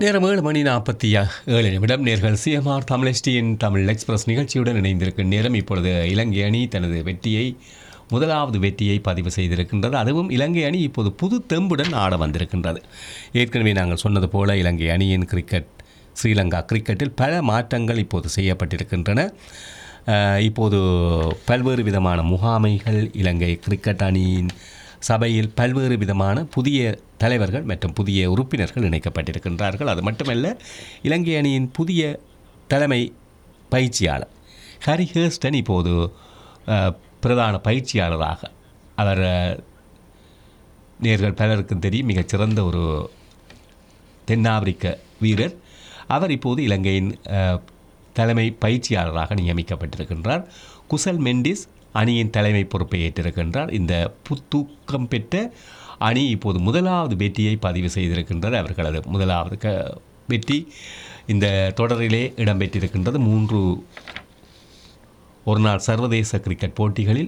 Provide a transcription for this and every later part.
நேரம் 7:47 நேர்கள் CMR தமிழ்ஸ்டியின் Tamil express நிகழ்ச்சியுடன் இணைந்திருக்கும் நேரம். இப்பொழுது இலங்கை அணி தனது முதலாவது வெற்றியை பதிவு செய்திருக்கின்றது. அதுவும் இலங்கை அணி இப்போது புது தெம்புடன் ஆட வந்திருக்கின்றது. ஏற்கனவே நாங்கள் சொன்னது போல இலங்கை அணியின் ஸ்ரீலங்கா கிரிக்கெட்டில் பல மாற்றங்கள் இப்போது செய்யப்பட்டிருக்கின்றன. இப்போது பல்வேறு விதமான முகாமைகள் இலங்கை கிரிக்கெட் அணியின் சபையில் பல்வேறு விதமான புதிய தலைவர்கள் மற்றும் புதிய உறுப்பினர்கள் இணைக்கப்பட்டிருக்கின்றார்கள். அது மட்டுமல்ல, இலங்கை அணியின் புதிய தலைமை பயிற்சியாளர் ஹரி ஹேர்ஸ்டன் இப்போது பிரதான பயிற்சியாளராக அவர் நேர்கள் பலருக்கும் தெரியும், மிகச்சிறந்த ஒரு தென்னாப்பிரிக்க வீரர். அவர் இப்போது இலங்கையின் தலைமை பயிற்சியாளராக நியமிக்கப்பட்டிருக்கின்றார். குசல் மெண்டிஸ் அணியின் தலைமை பொறுப்பை ஏற்றிருக்கின்றார். இந்த புத்தூக்கம் பெற்ற அணி இப்போது முதலாவது வெற்றியை பதிவு செய்திருக்கின்றது. அவர்களது முதலாவது வெற்றி இந்த தொடரிலே இடம்பெற்றிருக்கின்றது. 3 ஒருநாள் சர்வதேச கிரிக்கெட் போட்டிகளில்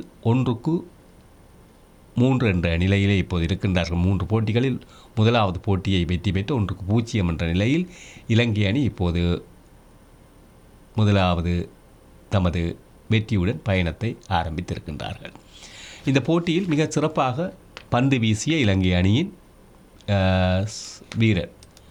1-3 என்ற நிலையிலே இப்போது இருக்கின்றார்கள். 3 போட்டிகளில் முதலாவது போட்டியை வெற்றி பெற்று 1-0 என்ற நிலையில் இலங்கை அணி இப்போது முதலாவது தமது வெற்றியுடன் பயணத்தை ஆரம்பித்திருக்கின்றார்கள். இந்த போட்டியில் மிக சிறப்பாக பந்து வீசிய இலங்கை அணியின் வீரர்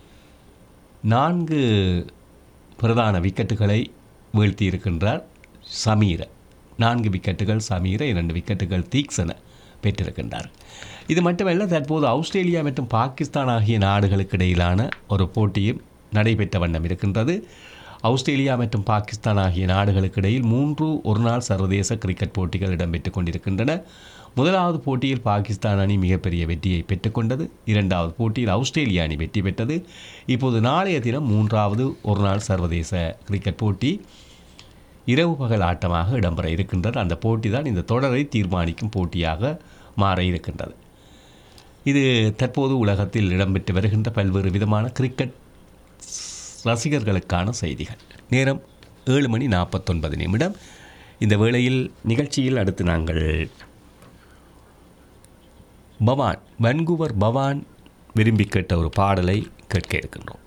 4 பிரதான விக்கெட்டுகளை வீழ்த்தியிருக்கின்றார். சமீர 4 விக்கெட்டுகள், சமீர 2 விக்கெட்டுகள் தீக்ஷண பெற்றிருக்கின்றார். இது மட்டுமல்ல, தற்போது ஆஸ்திரேலியா மற்றும் பாகிஸ்தான் ஆகிய நாடுகளுக்கு இடையிலான ஒரு போட்டியும் நடைபெற்ற வண்ணம் இருக்கின்றது. ஆஸ்திரேலியா மற்றும் பாகிஸ்தான் ஆகிய நாடுகளுக்கு இடையில் 3 ஒருநாள் சர்வதேச கிரிக்கெட் போட்டிகள் இடம்பெற்றுக் கொண்டிருக்கின்றன. முதலாவது போட்டியில் பாகிஸ்தான் அணி மிகப்பெரிய வெற்றியை பெற்றுக்கொண்டது. 2வது போட்டியில் ஆஸ்திரேலியா அணி வெற்றி பெற்றது. இப்போது நாளைய தினம் 3வது ஒருநாள் சர்வதேச கிரிக்கெட் போட்டி இரவு பகல் ஆட்டமாக இடம்பெற இருக்கின்றது. அந்த போட்டி தான் இந்த தொடரை தீர்மானிக்கும் போட்டியாக மாற இருக்கின்றது. இது தற்போது உலகத்தில் இடம்பெற்று வருகின்ற பல்வேறு விதமான கிரிக்கெட் ரசிகர்களுக்கான செய்திகள். நேரம் 7:49. இந்த வேளையில் நிகழ்ச்சியில் அடுத்து நாங்கள் வன்கூவர் பவான் விரும்பி கேட்ட ஒரு பாடலை கேட்க இருக்கின்றோம்.